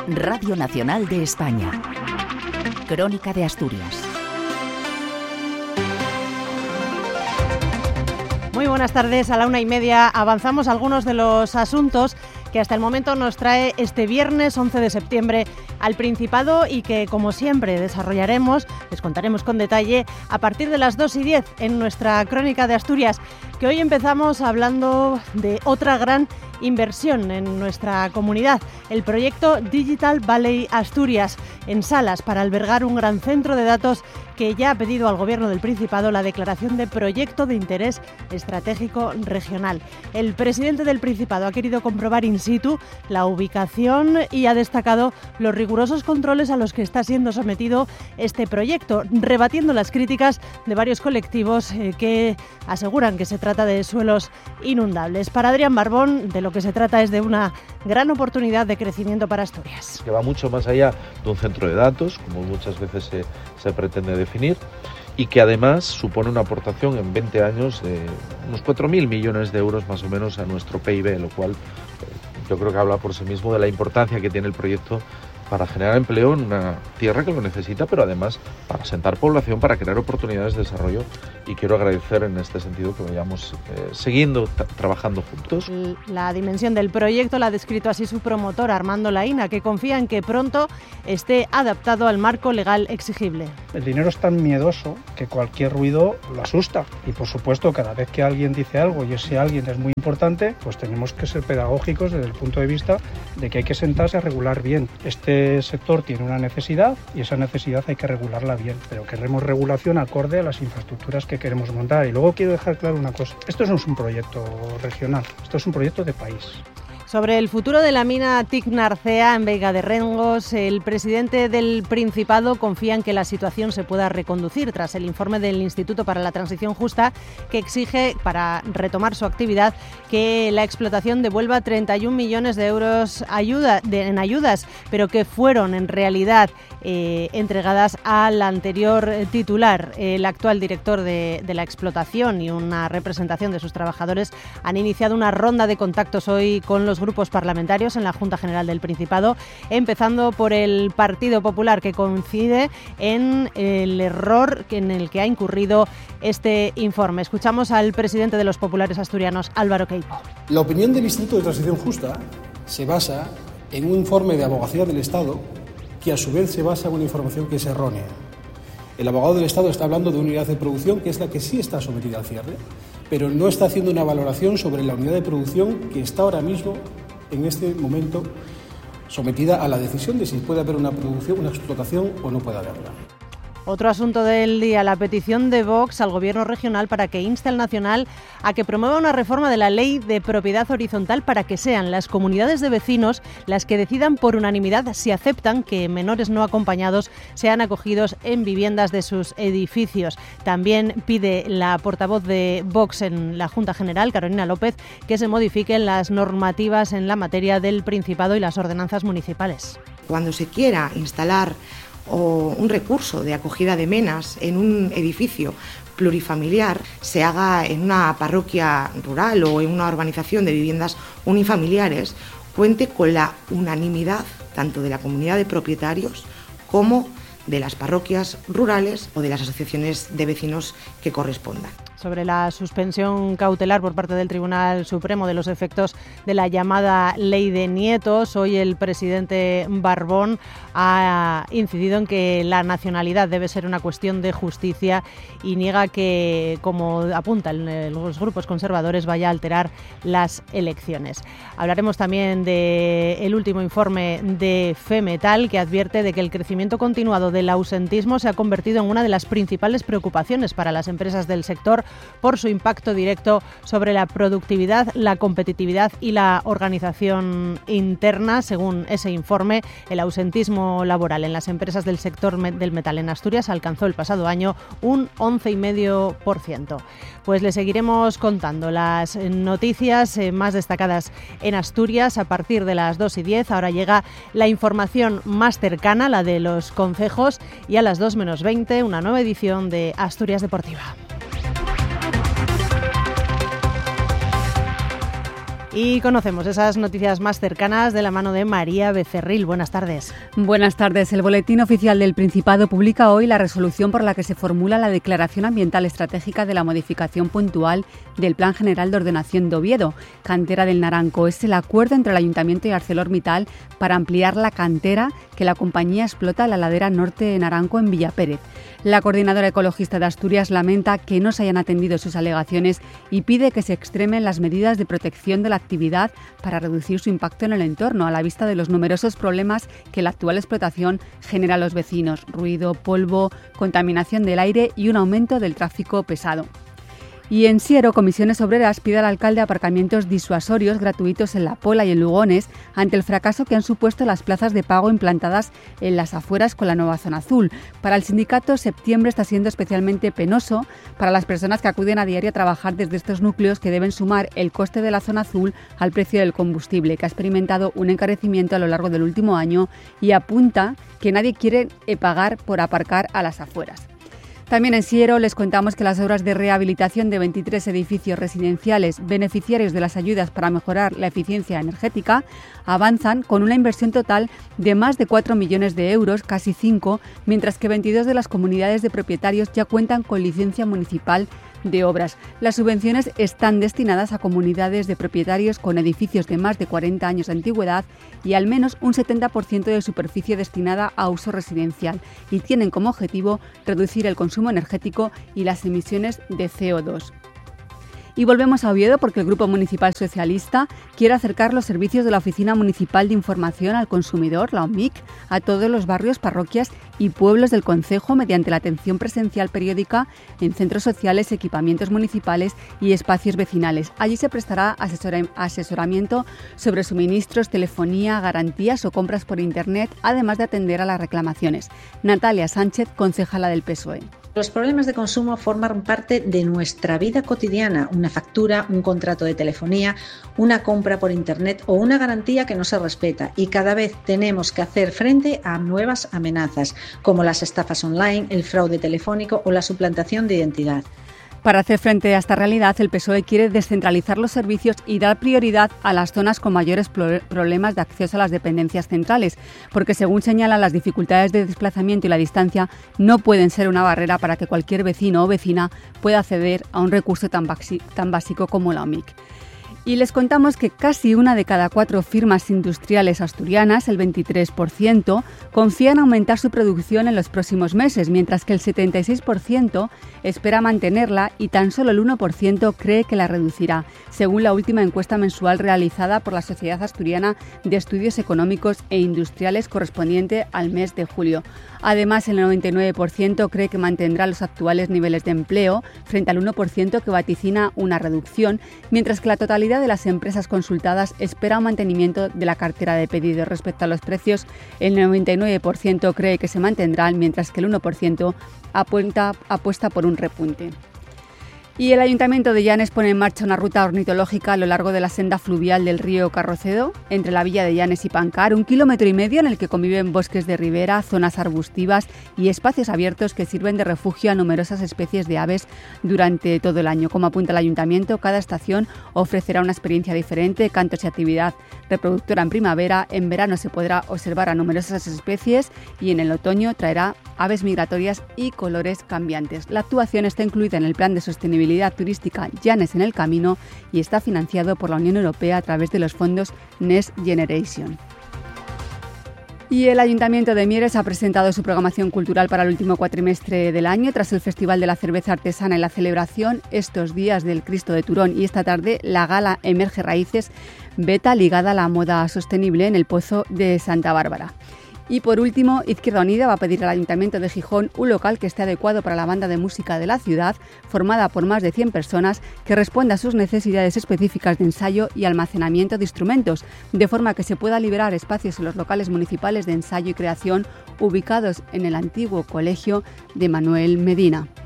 Radio Nacional de España. Crónica de Asturias. Muy buenas tardes. A la 1:30 avanzamos algunos de los asuntos que hasta el momento nos trae este viernes 11 de septiembre al Principado y que, como siempre, desarrollaremos, les contaremos con detalle a partir de las 2:10 en nuestra Crónica de Asturias, que hoy empezamos hablando de otra gran inversión en nuestra comunidad, el proyecto Digital Valley Asturias, en Salas, para albergar un gran centro de datos que ya ha pedido al Gobierno del Principado la declaración de proyecto de interés estratégico regional. El presidente del Principado ha querido comprobar in situ la ubicación y ha destacado los rigurosos controles a los que está siendo sometido este proyecto, rebatiendo las críticas de varios colectivos que aseguran que se trata de suelos inundables. Para Adrián Barbón, de lo que se trata es de una gran oportunidad de crecimiento para Asturias. Que va mucho más allá de un centro de datos, como muchas veces se pretende definir, y que además supone una aportación en 20 años de unos 4.000 millones de euros más o menos a nuestro PIB, lo cual yo creo que habla por sí mismo de la importancia que tiene el proyecto para generar empleo en una tierra que lo necesita, pero además para asentar población, para crear oportunidades de desarrollo. Y quiero agradecer en este sentido que vayamos siguiendo trabajando juntos. La dimensión del proyecto la ha descrito así su promotor, Armando Laína, que confía en que pronto esté adaptado al marco legal exigible. El dinero es tan miedoso que cualquier ruido lo asusta. Y por supuesto, cada vez que alguien dice algo y ese alguien es muy importante, pues tenemos que ser pedagógicos desde el punto de vista de que hay que sentarse a regular bien. Este sector tiene una necesidad y esa necesidad hay que regularla bien, pero queremos regulación acorde a las infraestructuras que queremos montar. Y luego quiero dejar claro una cosa: esto no es un proyecto regional, esto es un proyecto de país. Sobre el futuro de la mina TIC Narcea en Veiga de Rengos, el presidente del Principado confía en que la situación se pueda reconducir tras el informe del Instituto para la Transición Justa, que exige, para retomar su actividad, que la explotación devuelva 31 millones de euros en ayudas, pero que fueron en realidad entregadas al anterior titular. El actual director de la explotación y una representación de sus trabajadores han iniciado una ronda de contactos hoy con los grupos parlamentarios en la Junta General del Principado, empezando por el Partido Popular, que coincide en el error en el que ha incurrido este informe. Escuchamos al presidente de los populares asturianos, Álvaro Queipo. La opinión del Instituto de Transición Justa se basa en un informe de Abogacía del Estado que a su vez se basa en una información que es errónea. El abogado del Estado está hablando de una unidad de producción que es la que sí está sometida al cierre, pero no está haciendo una valoración sobre la unidad de producción que está ahora mismo, en este momento, sometida a la decisión de si puede haber una producción, una explotación o no puede haberla. Otro asunto del día, la petición de Vox al Gobierno regional para que inste al Nacional a que promueva una reforma de la Ley de Propiedad Horizontal para que sean las comunidades de vecinos las que decidan por unanimidad si aceptan que menores no acompañados sean acogidos en viviendas de sus edificios. También pide la portavoz de Vox en la Junta General, Carolina López, que se modifiquen las normativas en la materia del Principado y las ordenanzas municipales. Cuando se quiera instalar o un recurso de acogida de menas en un edificio plurifamiliar, se haga en una parroquia rural o en una urbanización de viviendas unifamiliares, cuente con la unanimidad tanto de la comunidad de propietarios como de las parroquias rurales o de las asociaciones de vecinos que correspondan. Sobre la suspensión cautelar por parte del Tribunal Supremo de los efectos de la llamada Ley de Nietos, hoy el presidente Barbón ha incidido en que la nacionalidad debe ser una cuestión de justicia y niega que, como apuntan los grupos conservadores, vaya a alterar las elecciones. Hablaremos también del último informe de FEMetal, que advierte de que el crecimiento continuado del ausentismo se ha convertido en una de las principales preocupaciones para las empresas del sector, por su impacto directo sobre la productividad, la competitividad y la organización interna. Según ese informe, el ausentismo laboral en las empresas del sector del metal en Asturias alcanzó el pasado año un 11,5%. Pues le seguiremos contando las noticias más destacadas en Asturias a partir de las 2:10. Ahora llega la información más cercana, la de los concejos, y a las 2 menos 20, una nueva edición de Asturias Deportiva. Y conocemos esas noticias más cercanas de la mano de María Becerril. Buenas tardes. Buenas tardes. El Boletín Oficial del Principado publica hoy la resolución por la que se formula la Declaración Ambiental Estratégica de la modificación puntual del Plan General de Ordenación de Oviedo, cantera del Naranco. Es el acuerdo entre el Ayuntamiento y ArcelorMittal para ampliar la cantera que la compañía explota en la ladera norte de Naranco en Villapérez. La coordinadora ecologista de Asturias lamenta que no se hayan atendido sus alegaciones y pide que se extremen las medidas de protección de la actividad para reducir su impacto en el entorno, a la vista de los numerosos problemas que la actual explotación genera a los vecinos: ruido, polvo, contaminación del aire y un aumento del tráfico pesado. Y en Siero, Comisiones Obreras pide al alcalde aparcamientos disuasorios gratuitos en La Pola y en Lugones ante el fracaso que han supuesto las plazas de pago implantadas en las afueras con la nueva zona azul. Para el sindicato, septiembre está siendo especialmente penoso para las personas que acuden a diario a trabajar desde estos núcleos, que deben sumar el coste de la zona azul al precio del combustible, que ha experimentado un encarecimiento a lo largo del último año, y apunta que nadie quiere pagar por aparcar a las afueras. También en Siero les contamos que las obras de rehabilitación de 23 edificios residenciales beneficiarios de las ayudas para mejorar la eficiencia energética avanzan con una inversión total de más de 4 millones de euros, casi 5, mientras que 22 de las comunidades de propietarios ya cuentan con licencia municipal de obras. Las subvenciones están destinadas a comunidades de propietarios con edificios de más de 40 años de antigüedad y al menos un 70% de superficie destinada a uso residencial, y tienen como objetivo reducir el consumo energético y las emisiones de CO2. Y volvemos a Oviedo porque el Grupo Municipal Socialista quiere acercar los servicios de la Oficina Municipal de Información al Consumidor, la OMIC, a todos los barrios, parroquias y pueblos del concejo mediante la atención presencial periódica en centros sociales, equipamientos municipales y espacios vecinales. Allí se prestará asesoramiento sobre suministros, telefonía, garantías o compras por Internet, además de atender a las reclamaciones. Natalia Sánchez, concejala del PSOE. Los problemas de consumo forman parte de nuestra vida cotidiana. Una factura, un contrato de telefonía, una compra por Internet o una garantía que no se respeta, y cada vez tenemos que hacer frente a nuevas amenazas, como las estafas online, el fraude telefónico o la suplantación de identidad. Para hacer frente a esta realidad, el PSOE quiere descentralizar los servicios y dar prioridad a las zonas con mayores problemas de acceso a las dependencias centrales, porque, según señalan, las dificultades de desplazamiento y la distancia no pueden ser una barrera para que cualquier vecino o vecina pueda acceder a un recurso tan básico como la OMIC. Y les contamos que casi 1 de cada 4 firmas industriales asturianas, el 23%, confía en aumentar su producción en los próximos meses, mientras que el 76% espera mantenerla y tan solo el 1% cree que la reducirá, según la última encuesta mensual realizada por la Sociedad Asturiana de Estudios Económicos e Industriales correspondiente al mes de julio. Además, el 99% cree que mantendrá los actuales niveles de empleo, frente al 1% que vaticina una reducción, mientras que la totalidad de las empresas consultadas espera un mantenimiento de la cartera de pedidos. Respecto a los precios, el 99% cree que se mantendrán, mientras que el 1% apuesta por un repunte. Y el Ayuntamiento de Llanes pone en marcha una ruta ornitológica a lo largo de la senda fluvial del río Carrocedo, entre la villa de Llanes y Pancar, 1,5 kilómetros en el que conviven bosques de ribera, zonas arbustivas y espacios abiertos que sirven de refugio a numerosas especies de aves durante todo el año. Como apunta el Ayuntamiento, cada estación ofrecerá una experiencia diferente, cantos y actividad reproductora en primavera. En verano se podrá observar a numerosas especies y en el otoño traerá aves migratorias y colores cambiantes. La actuación está incluida en el Plan de Sostenibilidad Turística Llanes en el Camino y está financiado por la Unión Europea a través de los fondos Next Generation. Y el Ayuntamiento de Mieres ha presentado su programación cultural para el último cuatrimestre del año, tras el Festival de la Cerveza Artesana y la celebración estos días del Cristo de Turón, y esta tarde la gala Emerge Raíces, beta ligada a la moda sostenible en el Pozo de Santa Bárbara. Y por último, Izquierda Unida va a pedir al Ayuntamiento de Gijón un local que esté adecuado para la banda de música de la ciudad, formada por más de 100 personas, que responda a sus necesidades específicas de ensayo y almacenamiento de instrumentos, de forma que se pueda liberar espacios en los locales municipales de ensayo y creación ubicados en el antiguo colegio de Manuel Medina.